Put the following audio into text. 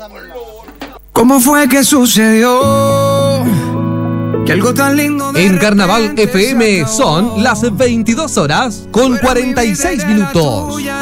¿Cómo fue que sucedió? Que algo tan lindo En Carnaval FM son las 22 horas con 46 minutos.